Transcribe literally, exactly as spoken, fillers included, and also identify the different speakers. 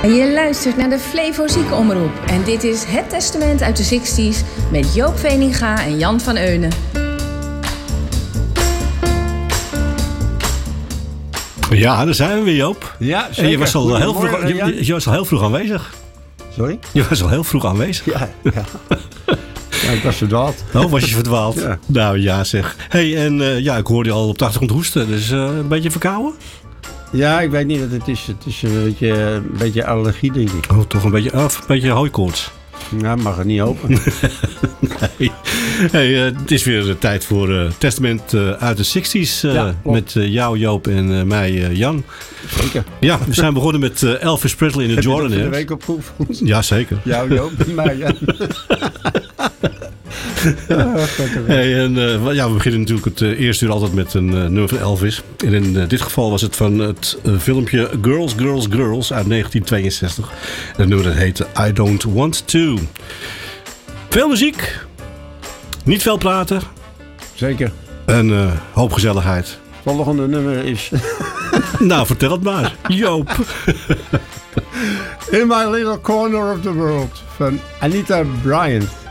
Speaker 1: Je luistert naar de Flevo Ziekenomroep en dit is Het Testament uit de zestig's met Joop Veninga en Jan van Eunen.
Speaker 2: Ja, daar zijn we weer, Joop.
Speaker 3: Ja, zeker.
Speaker 2: En je was al heel vroeg,
Speaker 3: Morgen,
Speaker 2: je, je was al heel vroeg aanwezig.
Speaker 3: Sorry?
Speaker 2: Je was al heel vroeg aanwezig.
Speaker 3: Ja, ja. Ja, ik was verdwaald.
Speaker 2: Oh, was je verdwaald?
Speaker 3: Ja.
Speaker 2: Nou ja, zeg. Hey, en uh, ja, ik hoorde je al op de achtergrond hoesten. Dus uh, een beetje verkouden?
Speaker 3: Ja, ik weet niet wat het is. Het is een beetje, een beetje allergie, denk ik.
Speaker 2: Oh, toch een beetje, oh, een beetje hooikoorts.
Speaker 3: Ja, mag het niet open.
Speaker 2: Nee. Hey, uh, het is weer de tijd voor uh, Testament uh, uit de zestig's. Uh,
Speaker 3: Ja,
Speaker 2: met uh, jou, Joop, en uh, mij, uh, Jan.
Speaker 3: Zeker.
Speaker 2: Ja, we zijn begonnen met uh, Elvis Presley in de Jordan.
Speaker 3: Heb je dat
Speaker 2: hè?
Speaker 3: de week opgeoefend?
Speaker 2: Ja, zeker.
Speaker 3: Jou, Joop, en mij, ja. Oh,
Speaker 2: Hey, en, uh, ja, we beginnen natuurlijk het uh, eerste uur altijd met een uh, nummer van Elvis. En in uh, dit geval was het van het uh, filmpje Girls, Girls, Girls uit negentien tweeënzestig. En het nummer dat heette I Don't Want To. Veel muziek, niet veel praten
Speaker 3: Zeker.
Speaker 2: en uh, hoop gezelligheid.
Speaker 3: Het volgende nummer is...
Speaker 2: Nou, vertel het maar, Joop.
Speaker 3: In My Little Corner of the World van Anita Bryant.